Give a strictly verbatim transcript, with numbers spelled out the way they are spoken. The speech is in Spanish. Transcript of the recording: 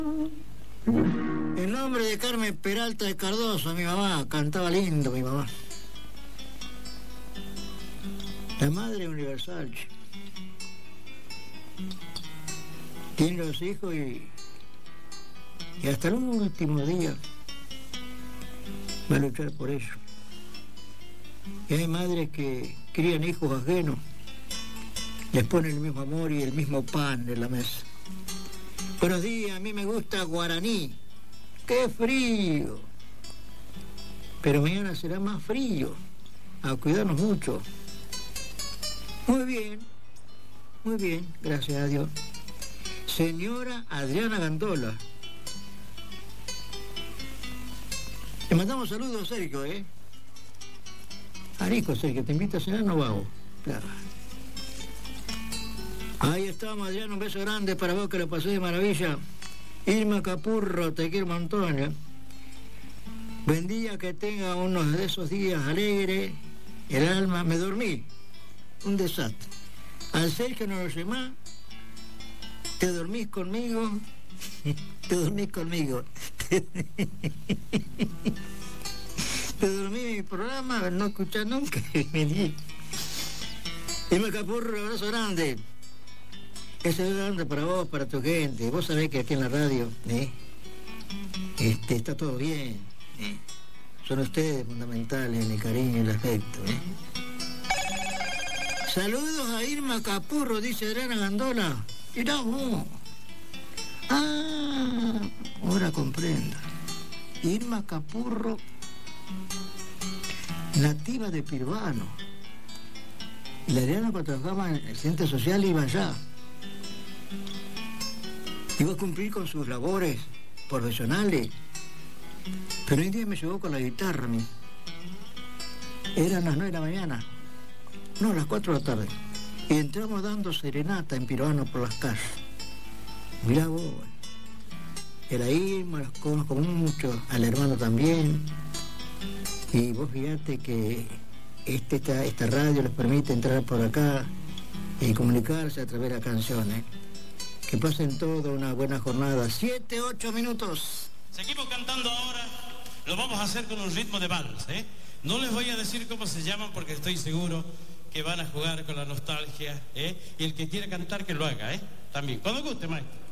En nombre de Carmen Peralta de Cardoso, mi mamá, cantaba lindo mi mamá. La madre universal. Tiene los hijos y, y hasta el último día va a luchar por ellos. Y hay madres que crían hijos ajenos, les ponen el mismo amor y el mismo pan en la mesa. Buenos días, a mí me gusta guaraní. ¡Qué frío! Pero mañana será más frío. A cuidarnos mucho. Muy bien, muy bien, gracias a Dios. Señora Adriana Gandola. Le mandamos saludos, Sergio, ¿eh? Arico, Sergio, ¿te invita a cenar? No vamos. Claro. Ahí estamos, Adriana, un beso grande para vos, que lo pasé de maravilla. Irma Capurro, te quiero un montón, ¿eh? Buen día, que tenga uno de esos días alegres. El alma, me dormí. Un desastre. Al Sergio no lo llamás, te dormís conmigo, te dormís conmigo. Te dormí en mi programa, no escuchás nunca. Irma Capurro, un abrazo grande. Ese es grande para vos, para tu gente. Vos sabés que aquí en la radio, ¿eh? este, está todo bien. ¿eh? Son ustedes fundamentales en el cariño y el afecto. ¿eh? Saludos a Irma Capurro, dice Adriana Gandola. Mirá vos. Ah, ahora comprendo. Irma Capurro, nativa de Pirbano. Y la Adriana, cuando trabajaba en el Centro Social, iba allá. Iba a cumplir con sus labores profesionales. Pero un día me llevó con la guitarra a mí. Eran las nueve de la mañana. No, las cuatro de la tarde. Y entramos dando serenata en Pirbano por las calles. Mirá vos. Era Irma, las conozco mucho, al hermano también. Y vos fíjate que este, esta, esta radio les permite entrar por acá y comunicarse a través de las canciones. Que pasen toda una buena jornada. Siete, ocho minutos. Seguimos cantando ahora. Lo vamos a hacer con un ritmo de vals, ¿eh? No les voy a decir cómo se llaman porque estoy seguro que van a jugar con la nostalgia, ¿eh? Y el que quiera cantar que lo haga, ¿eh? También. Cuando guste, maestro.